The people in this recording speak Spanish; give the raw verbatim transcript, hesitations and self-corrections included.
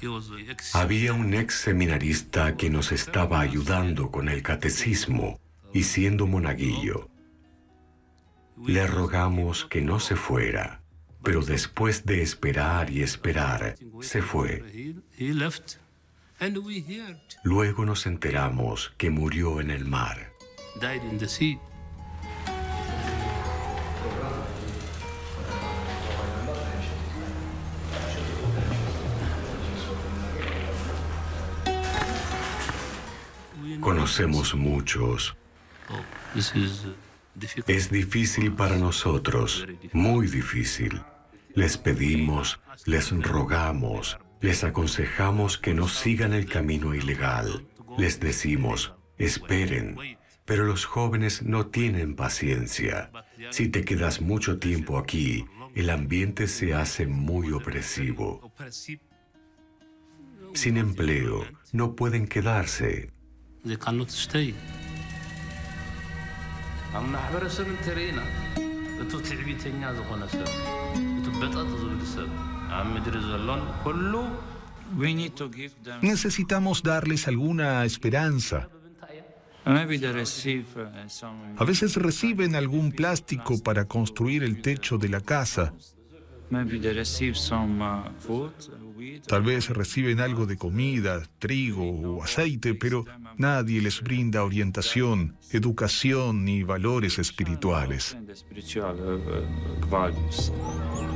Había un ex seminarista que nos estaba ayudando con el catecismo y siendo monaguillo. Le rogamos que no se fuera, pero después de esperar y esperar, se fue. Luego nos enteramos que murió en el mar. Conocemos muchos. Es difícil para nosotros, muy difícil. Les pedimos, les rogamos, les aconsejamos que no sigan el camino ilegal. Les decimos, esperen, pero los jóvenes no tienen paciencia. Si te quedas mucho tiempo aquí, el ambiente se hace muy opresivo. Sin empleo, no pueden quedarse. Necesitamos darles alguna esperanza. A veces reciben algún plástico para construir el techo de la casa. Tal vez reciben algo de comida, trigo o aceite, pero nadie les brinda orientación, educación ni valores espirituales.